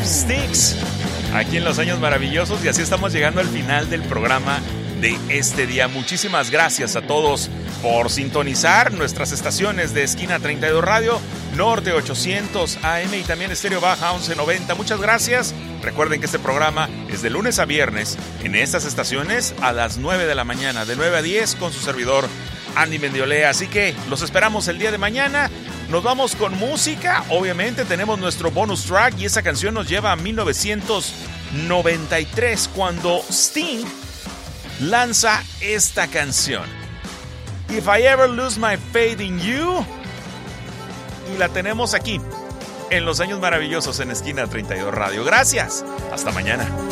Sticks aquí en Los Años Maravillosos, y así estamos llegando al final del programa de este día. Muchísimas gracias a todos por sintonizar nuestras estaciones de Esquina 32 Radio, Norte 800 AM y también Estéreo Baja 1190. Muchas gracias. Recuerden que este programa es de lunes a viernes en estas estaciones a las 9 de la mañana, de 9 a 10 con su servidor Andy Mendiolea. Así que los esperamos el día de mañana. Nos vamos con música. Obviamente tenemos nuestro bonus track y esa canción nos lleva a 1993 cuando Sting lanza esta canción, If I Ever Lose My Faith in You, y la tenemos aquí en Los Años Maravillosos en Esquina 32 Radio. Gracias, hasta mañana.